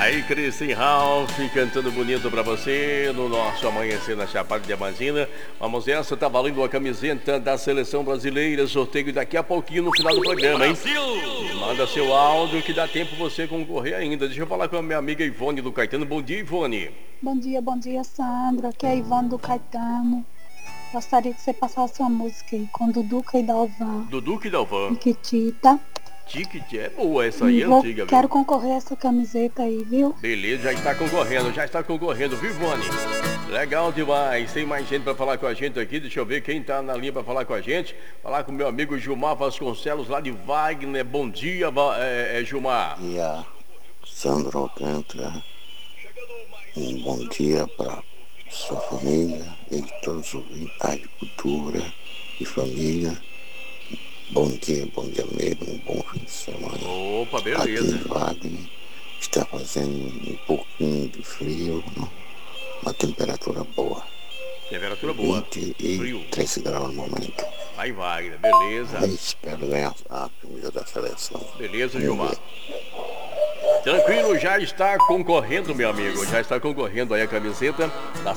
Aí, Christian Ralph cantando bonito pra você no nosso Amanhecer na Chapada Diamantina. Vamos nessa, tá valendo a camiseta da Seleção Brasileira, sorteio daqui a pouquinho no final do programa, hein? Manda seu áudio que dá tempo você concorrer ainda. Deixa eu falar com a minha amiga Ivone do Caetano. Bom dia, Ivone. Bom dia, Sandra. Aqui é a Ivone do Caetano. Gostaria que você passasse uma música aí com Duduca e Dalvan. Duduca e Dalvan. Chiquitita. Chiquitita, é boa essa aí, antiga, viu? Quero concorrer a essa camiseta aí, viu? Beleza, já está concorrendo, viu, Ivone? Legal demais, tem mais gente para falar com a gente aqui, deixa eu ver quem tá na linha para falar com a gente. Falar com o meu amigo Gilmar Vasconcelos, lá de Wagner. Bom dia, Gilmar. Bom dia, Sandra Alcântara. Um bom dia para sua família e todos os ouvintes, cultura e família. Bom dia mesmo, um bom fim de semana. Opa, beleza. Aqui em Wagner está fazendo um pouquinho de frio, não? Uma temperatura boa. Temperatura boa. 23 graus no momento. Vai, Wagner, beleza. Aí espero ganhar a camisa da seleção. Beleza, Gilmar. Tranquilo, já está concorrendo, meu amigo. Já está concorrendo aí a camiseta da